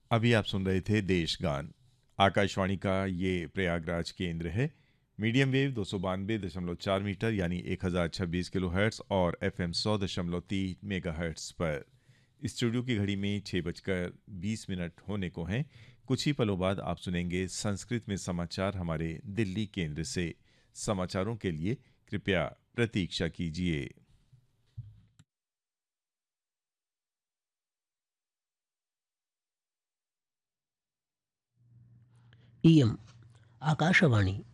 अभी आप सुन रहे थे देश गान। आकाशवाणी का ये प्रयागराज केंद्र है। मीडियम वेव 292.4 मीटर यानी 1026 किलो हर्ट्स और एफएम 100.3 मेगा हर्ट्स पर। स्टूडियो की घड़ी में 6:20 होने को हैं। कुछ ही पलों बाद आप सुनेंगे संस्कृत में समाचार हमारे दिल्ली केंद्र से। समाचारों के लिए कृपया प्रतीक्षा कीजिए। इयम् आकाशवाणी